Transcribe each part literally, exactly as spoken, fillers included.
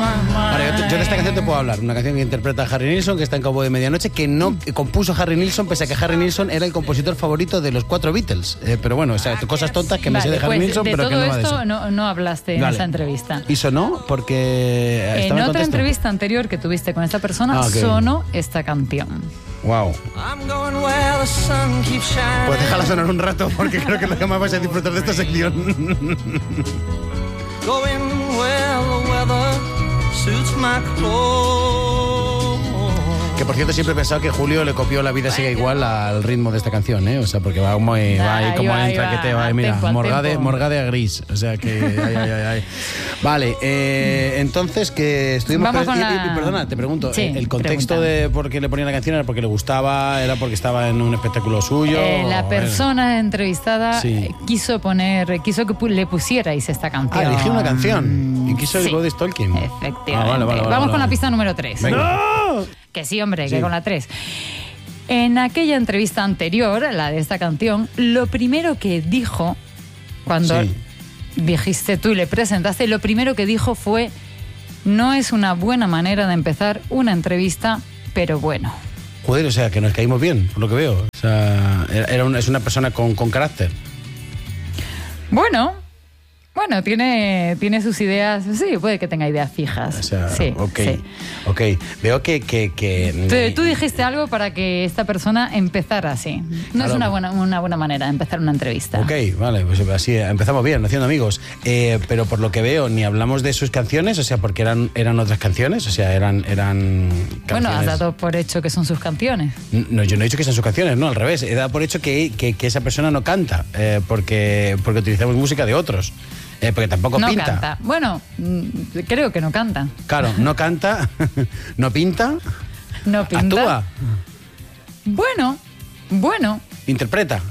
Ahora, yo, yo de esta canción te puedo hablar. Una canción que interpreta Harry Nilsson, que está en Cabo de Medianoche, que no que compuso Harry Nilsson, pese a que Harry Nilsson era el compositor favorito de los cuatro Beatles. Eh, pero bueno, o sea, cosas tontas que me vale, sé de Harry pues Nilsson, de pero que no va de eso. todo esto no, no hablaste en Vale. esa entrevista. ¿Y sonó? Porque... En otra entrevista anterior que tuviste con esta persona, ah, okay. sonó esta canción. Wow. Pues déjala sonar un rato, porque creo que es lo que más vais a disfrutar de esta sección. Going where the weather suits my clothes. Que por cierto siempre he pensado que Julio le copió La vida sigue igual al ritmo de esta canción, ¿eh? O sea, porque va como ahí, va ahí como en traqueteo, ahí, mira, tempo, morgade, morgade a gris. O sea que, ay, ay, ay, ay. Vale, eh, entonces que estuvimos... Vamos con y, la... y, perdona, te pregunto, Sí, ¿el contexto pregunta. de por qué le ponía la canción era porque le gustaba, era porque estaba en un espectáculo suyo? Eh, la o, persona entrevistada sí. quiso poner, quiso que pu- le pusierais esta canción. Ah, eligió una canción y quiso Sí. el body stalking. Efectivamente. Ah, vale, vale, vale, Vamos vale, con vale. la pista número tres. Venga. Que sí, hombre, Sí. que con la tres. En aquella entrevista anterior, la de esta canción, lo primero que dijo, cuando Sí. dijiste tú y le presentaste, lo primero que dijo fue: no es una buena manera de empezar una entrevista, pero bueno. Joder, o sea, que nos caímos bien, por lo que veo. O sea, era, era una, es una persona con, con carácter. Bueno, bueno, tiene, tiene sus ideas, sí, puede que tenga ideas fijas. O sea, sí, ok, sí. ok. Veo que... que, que Tú, tú dijiste algo para que esta persona empezara así. No Claro. es una buena, una buena manera de empezar una entrevista. Ok, vale, pues así empezamos bien, haciendo amigos. Eh, pero por lo que veo, ni hablamos de sus canciones, o sea, porque eran, eran otras canciones, o sea, eran, eran canciones... Bueno, has dado por hecho que son sus canciones. No, yo no he dicho que sean sus canciones, no, al revés. He dado por hecho que, que, que esa persona no canta, eh, porque, porque utilizamos música de otros. Eh, porque tampoco No pinta. canta. Bueno, mm, creo que no canta. Claro, no canta, no pinta, No pinta. actúa, Bueno, bueno. interpreta.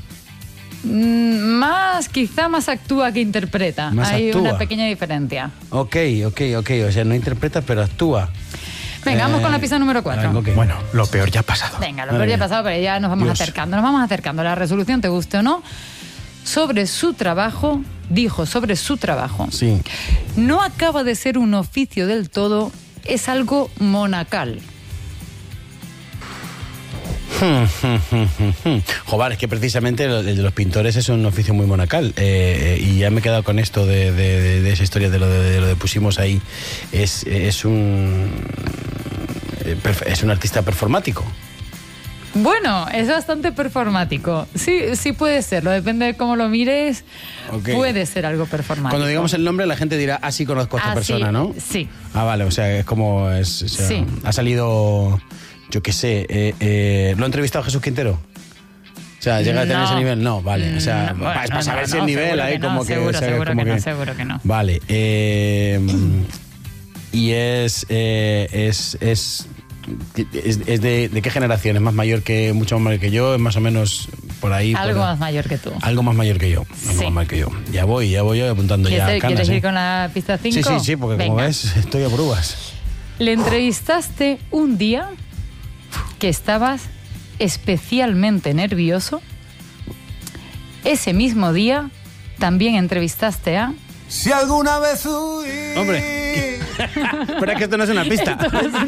Mm, Más, quizá más actúa que interpreta. Más Hay actúa. una pequeña diferencia. Ok, ok, ok. O sea, no interpreta, pero actúa. Venga, vamos Eh, con la pista número cuatro. venga, ok. Bueno, lo peor ya ha pasado. Venga, lo Madre peor ya ha mía. pasado, pero ya nos vamos Dios. acercando, nos vamos acercando. La resolución, te guste o no, sobre su trabajo, dijo sobre su trabajo. Sí. No acaba de ser un oficio del todo, es algo monacal. Joder, es que precisamente el de los pintores es un oficio muy monacal. Eh, y ya me he quedado con esto de, de, de, de esa historia de lo de, de lo de pusimos ahí. Es, es un. Es un artista performático. Bueno, es bastante performático. Sí, sí puede serlo, depende de cómo lo mires. Ok. Puede ser algo performático. Cuando digamos el nombre, la gente dirá, ah, sí conozco a esta Ah, sí, persona, ¿no? sí. Ah, vale, o sea, es como. Es, o sea, Sí. Ha salido. Yo qué sé. Eh, eh, ¿Lo ha entrevistado Jesús Quintero? O sea, ¿llega a tener No. ese nivel? No, vale. O sea, No, para, bueno, para saber no, si el no, nivel seguro ahí que no, como que. seguro, o sea, seguro como que no, seguro que no. Vale. Eh, y es. Eh, es. es ¿Es, es de, de qué generación? ¿Es más mayor que, mucho más mayor que yo? ¿Es más o menos por ahí? Algo por- más mayor que tú. Algo más mayor que yo. Algo Sí. más mayor que yo. Ya voy, ya voy yo apuntando ya ¿Quieres, canas, ¿quieres ¿eh? ir con la pista cinco? Sí, sí, sí, porque como Venga. ves, estoy a pruebas. Le entrevistaste un día que estabas especialmente nervioso. Ese mismo día también entrevistaste a... Si alguna vez huí, Hombre, pero es que esto no es una pista.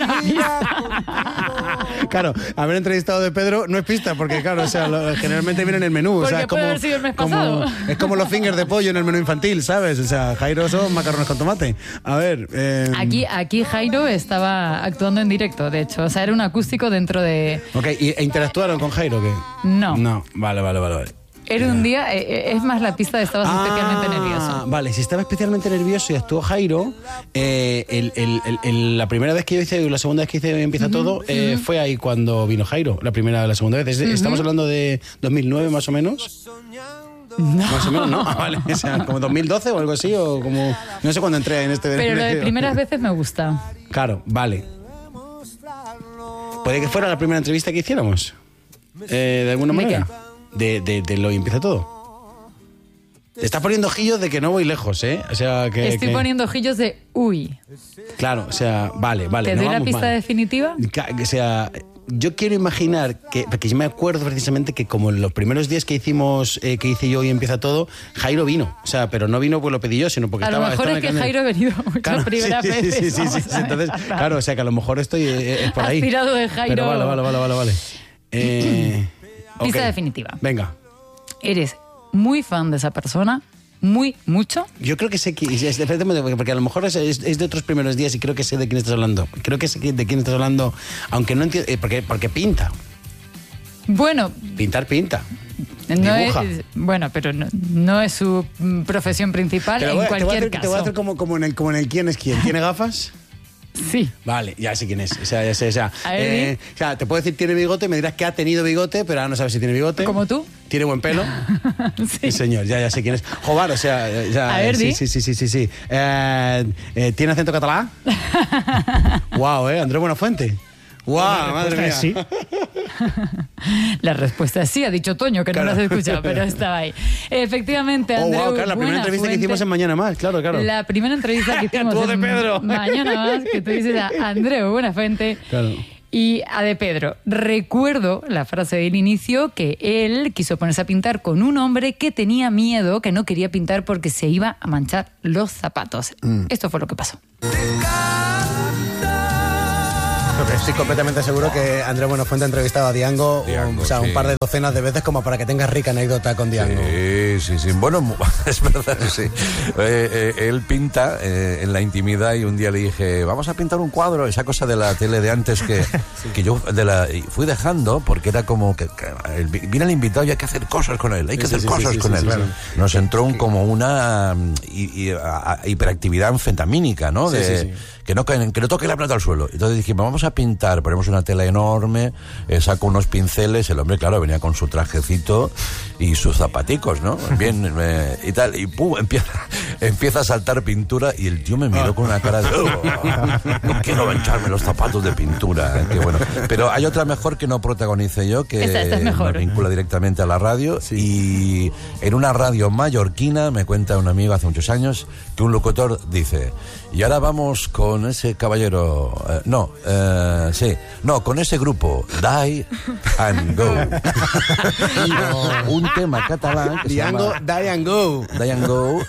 Claro, haber entrevistado de Pedro no es pista, porque claro, o sea, lo- generalmente viene en el menú. O Porque sea, es puede como, haber sido el mes como- pasado. es como los fingers de pollo en el menú infantil, ¿sabes? O sea, Jairo son macarrones con tomate. A ver. Eh, Aquí, aquí Jairo estaba actuando en directo, de hecho. O sea, era un acústico dentro de... Ok, ¿y, ¿e interactuaron con Jairo o qué? No. No, vale, vale, vale. vale. Era un día... eh, eh, es más la pista de estabas Ah, especialmente nervioso. Vale, si estaba especialmente nervioso y actuó Jairo, eh, el- el- el- el- la primera vez que yo hice, la segunda vez que hice Empieza Todo, eh, fue ahí cuando vino Jairo, la primera la segunda vez. Es- Estamos hablando de dos mil nueve más o menos. Más o menos, ¿no? Ah, vale, o sea, como dos mil doce o algo así, o como... No sé cuándo entré en este... Pero lo de primeras veces me gusta. Claro, vale. ¿Puede que fuera la primera entrevista que hiciéramos? Eh, ¿De alguna ¿De manera? De, de, de lo y Empieza Todo. Te estás poniendo ojillos de que no voy lejos, ¿eh? O sea, que... Estoy que... poniendo ojillos de uy. Claro, o sea, vale, vale. ¿Te no doy la vamos pista mal. definitiva? O sea, yo quiero imaginar que... Porque yo me acuerdo precisamente que como en los primeros días que hicimos, eh, que hice yo y empieza todo, Jairo vino. O sea, pero no vino porque lo pedí yo, sino porque A estaba... lo mejor estaba es que en el- Jairo ha venido muchas Claro, primeras sí, sí, veces. Sí, sí, sí, vamos sí. a Entonces, ver. claro, o sea, que a lo mejor estoy eh, es por ahí. Has tirado de Jairo. Pero vale, vale, vale, vale, vale. Eh, Pista ok. definitiva. Venga. Eres muy fan de esa persona, muy, mucho. Yo creo que sé que... es- espérate un momento, porque a lo mejor es, es- es de otros primeros días y creo que sé de quién estás hablando. Creo que sé de quién estás hablando, aunque no entiendo... eh, porque, porque pinta. Bueno, Pintar pinta. no Dibuja. es, bueno, pero no, no es su mm, profesión principal Te lo en voy a- te voy a cualquier hacer, caso. te voy a hacer como, como, en el, como en el quién es quién. ¿Tiene gafas? Sí. Vale, ya sé quién es. O sea, ya sé, o sea, A ver, eh, o sea, te puedo decir tiene bigote, me dirás que ha tenido bigote, pero ahora no sabes si tiene bigote. ¿Como tú? Tiene buen pelo. Sí. Sí, señor, ya, ya sé quién es. Jobar, o sea, eh, ya, A ver, sí, di. sí, sí, sí, sí, sí. Eh, eh, ¿Tiene acento catalán? Wow, eh, Andrés Buenafuente. Wow, madre mía. Sí. La respuesta es sí, ha dicho Toño, que Claro. no lo has escuchado, pero estaba ahí. Efectivamente, Oh, Andreu wow, claro, la primera entrevista que Buenafuente. hicimos en Mañana Más, claro, claro. La primera entrevista que hicimos Tú de en Pedro. Mañana Más, que tú dices a Andreu Buenafuente. Claro. Y a de Pedro, recuerdo la frase del inicio que él quiso ponerse a pintar con un hombre que tenía miedo, que no quería pintar porque se iba a manchar los zapatos. Mm. Esto fue lo que pasó. Estoy completamente seguro que Andrés Buenafuente ha entrevistado a Diango, Diango, un, o sea, sí. un par de docenas de veces como para que tengas rica anécdota con Diango. Sí, sí, sí. Bueno, mu- es verdad, sí. Eh, eh, él pinta eh, en la intimidad y un día le dije, vamos a pintar un cuadro, esa cosa de la tele de antes que, que yo de la, y fui dejando porque era como que, que el- viene el invitado y hay que hacer cosas con él, hay que Sí, hacer sí, sí, cosas sí, con sí, él. sí, sí. Nos entró un, como una mm, hi- hi- a- a- hiperactividad anfetamínica, ¿no? De, Sí, sí, sí. Que no, caen- que no toque la plata al suelo. Entonces dijimos, vamos a pintar, ponemos una tela enorme, eh, saco unos pinceles, el hombre, claro, venía con su trajecito y sus zapaticos, ¿no? Bien, eh, y tal, y pum, empieza, empieza a saltar pintura y el tío me miró con una cara de, "Oh, no quiero mancharme los zapatos de pintura", qué bueno. Pero hay otra mejor que no protagonice yo, que Esta- esta es mejor. me vincula directamente a la radio, y en una radio mallorquina, me cuenta un amigo hace muchos años, que un locutor dice, y ahora vamos con ese caballero, eh, no, eh, sí, no, con ese grupo, Die and Go. Un tema catalán que se Diango, llama Die and Go. Die and Go,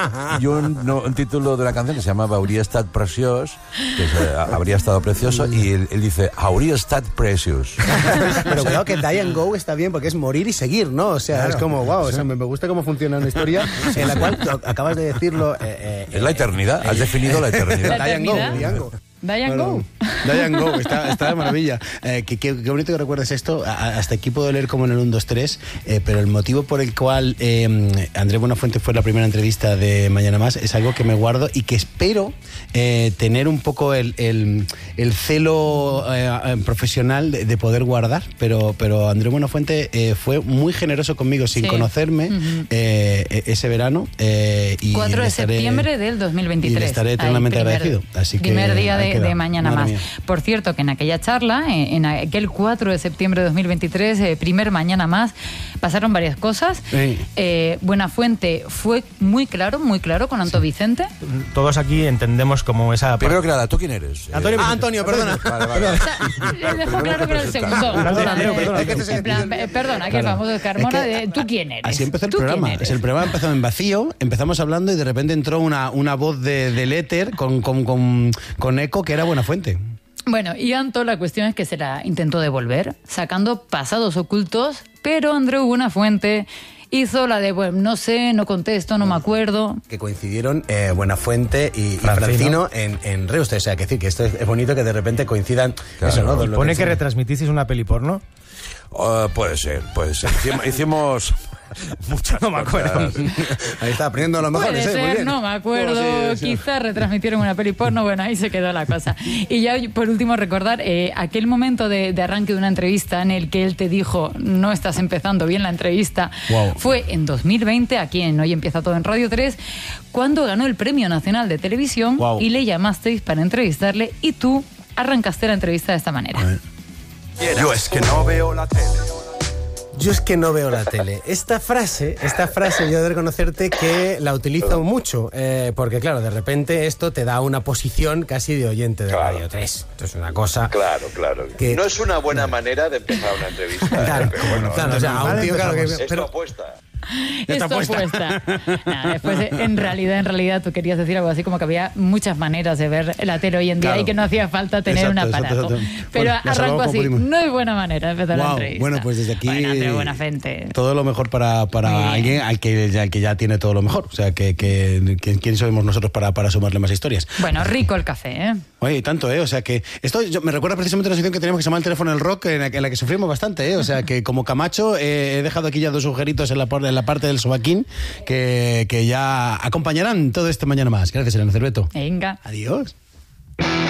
y un, no, un título de la canción que se llamaba Hauria estat preciós, que es, eh, habría estado precioso, y él, él dice Hauria estat precious. Pero cuidado que Die and Go está bien porque es morir y seguir, ¿no? O sea, es como, wow, o sea, me me gusta cómo funciona una historia en la cual tú acabas de decirlo. eh, eh, Es la eternidad, has definido la eternidad. La Die and Go, eternidad. Diango. Diane Bueno, Go. Diane Go, está, está de maravilla. Eh, qué, qué- qué bonito que recuerdes esto. A- a- hasta aquí puedo leer como en el uno, dos, tres, eh, pero el motivo por el cual eh, Andrés Buenafuente fue la primera entrevista de Mañana Más es algo que me guardo y que espero eh, tener un poco el, el- el celo eh, eh, profesional de, de poder guardar, pero, pero Andrés Buenafuente eh, fue muy generoso conmigo sin Sí. conocerme Ujú. eh, e- ese verano. eh, y cuatro le de estaré- septiembre del dos mil veintitrés. y le estaré Ahí, eternamente primer- agradecido. Así que primer día ahí de, queda. de Mañana Madre Más. mía. Por cierto, que en aquella charla, eh, en aquel cuatro de septiembre de dos mil veintitrés, eh, primer Mañana Más, pasaron varias cosas. Sí. Eh, Buenafuente fue muy claro, muy claro con Anto Vicente. Todos aquí entendemos como esa... Primero que nada, ¿tú quién eres? Antonio Eh, Ah, Antonio, perdona. Vale, vale. O sea, le dejó claro que era el segundo. Perdona, En plan, Leo, eh, perdona, Es que te en plan, eh, perdona, que el famoso Carmona, Es que de, ¿tú quién eres? Así empezó el ¿Tú quién programa. eres? Es el programa empezó en vacío, empezamos hablando y de repente entró una, una voz de, del éter con, con, con, con eco que era Buenafuente. Bueno, y Anto, la cuestión es que se la intentó devolver, sacando pasados ocultos, pero Andreu Buenafuente hizo la de, bueno, no sé, no contesto, no me acuerdo. Que coincidieron eh, Buenafuente y, y Francino. Francino en, en Reus. O sea, que decir que esto es, es bonito que de repente coincidan. Claro. Eso, ¿no? Dos Pone locales. que retransmitisteis una peli porno. Uh, puede ser, puede ser. Hicimos, hicimos muchas No me acuerdo. cosas. Ahí está aprendiendo a lo mejor. Puede ¿eh? Muy ser, bien. no me acuerdo, quizás retransmitieron una peli porno, bueno, ahí se quedó la cosa. Y ya por último recordar eh, aquel momento de, de arranque de una entrevista en el que él te dijo, no estás empezando bien la entrevista, Wow. fue en dos mil veinte, aquí en Hoy Empieza Todo en Radio tres, cuando ganó el Premio Nacional de Televisión Wow. y le llamasteis para entrevistarle y tú arrancaste la entrevista de esta manera. Yo es que no veo la tele. Yo es que no veo la tele. Esta frase, esta frase yo he de reconocerte que la utilizo mucho, eh, porque claro, de repente esto te da una posición casi de oyente de Claro. Radio tres. Esto es una cosa... Claro, claro. Que- No es una buena manera de empezar una entrevista. Claro, ¿eh? Pero bueno, claro, o sea, a un Vale, tío, claro, que... es tu pero- apuesta. Ya está Esto puesta. puesta. Nada, después, en realidad, en realidad, tú querías decir algo así como que había muchas maneras de ver la tele hoy en día Claro. y que no hacía falta tener Exacto, un exacto, aparato. exacto. Pero Bueno, ya arranco salvamos así. populismo. No hay buena manera de empezar la Wow, entrevista. bueno, pues desde aquí Bueno, pero buena gente. todo lo mejor para, para Muy bien. alguien al que, al que ya tiene todo lo mejor. O sea, que, que, que- ¿quién somos nosotros para, para sumarle más historias? Bueno, rico el café, ¿eh? Oye, y tanto, ¿eh? O sea, que esto yo- me recuerda precisamente a una sección que teníamos que se llama El teléfono del rock, en la, en la que sufrimos bastante, ¿eh? O sea, que como Camacho eh, he dejado aquí ya dos agujeritos en la, por- en la parte del sobaquín que, que ya acompañarán todo este mañana más. Gracias, Elena Cerveto. Venga. Adiós.